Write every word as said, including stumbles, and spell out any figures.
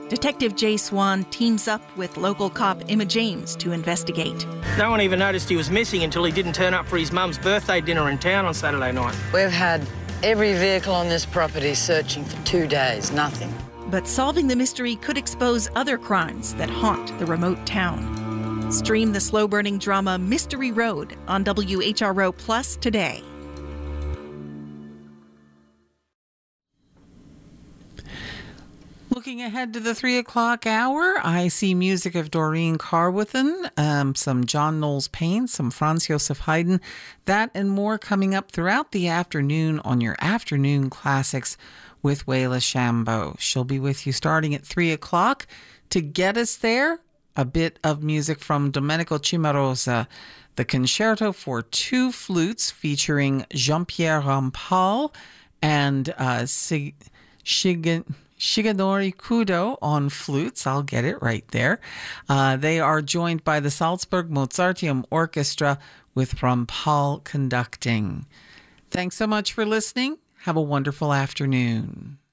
Detective Jay Swan teams up with local cop Emma James to investigate. No one even noticed he was missing until he didn't turn up for his mum's birthday dinner in town on Saturday night. We've had every vehicle on this property searching for two days, nothing. But solving the mystery could expose other crimes that haunt the remote town. Stream the slow-burning drama Mystery Road on W H R O Plus today. Looking ahead to the three o'clock hour, I see music of Doreen Carwithen, um, some John Knowles Paine, some Franz Josef Haydn, that and more coming up throughout the afternoon on your Afternoon Classics with Wayla Shambo. She'll be with you starting at three o'clock. To get us there, a bit of music from Domenico Cimarosa, the Concerto for Two Flutes featuring Jean-Pierre Rampal and uh, Sig- Shigen... Shigenori Kudo on flutes. I'll get it right there. Uh, they are joined by the Salzburg Mozarteum Orchestra with Rampal conducting. Thanks so much for listening. Have a wonderful afternoon.